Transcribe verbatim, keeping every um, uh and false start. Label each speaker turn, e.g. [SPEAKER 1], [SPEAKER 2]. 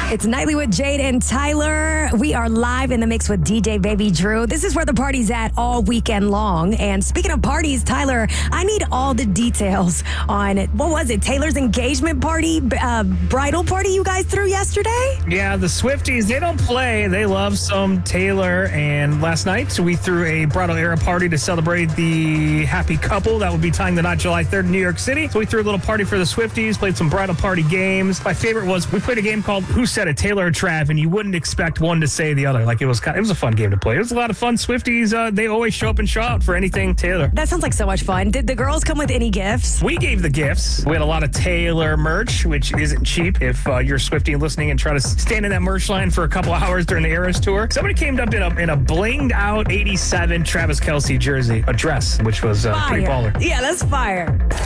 [SPEAKER 1] It's Nightly with Jade and Tyler. We are live in the mix with D J Baby Drew. This is where the party's at all weekend long. And speaking of parties, Tyler, I need all the details on, what was it, Taylor's engagement party, uh, bridal party you guys threw yesterday?
[SPEAKER 2] Yeah, the Swifties, they don't play. They love some Taylor. And last night, we threw a bridal era party to celebrate the happy couple that will be tying the knot July third in New York City. So we threw a little party for the Swifties, played some bridal party games. My favorite was we played a game called Who Said It, Taylor or Trav, and you wouldn't expect one to say the other. Like, it was kind of, it was a fun game to play. It was a lot of fun. Swifties, uh, they always show up and show out for anything Taylor.
[SPEAKER 1] That sounds like so much fun. Did the girls come with any gifts?
[SPEAKER 2] We gave the gifts. We had a lot of Taylor merch, which isn't cheap if uh, you're a Swiftie and listening and try to stand in that merch line for a couple hours during the Eras tour. Somebody came up in a in a blinged out eighty-seven Travis Kelce jersey, a dress, which was uh, pretty baller.
[SPEAKER 1] Yeah, that's fire.